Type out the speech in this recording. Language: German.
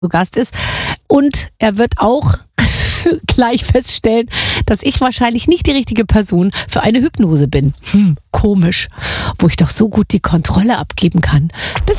zu Gast ist. Und er wird auch gleich feststellen, dass ich wahrscheinlich nicht die richtige Person für eine Hypnose bin. Komisch, wo ich doch so gut die Kontrolle abgeben kann. Bis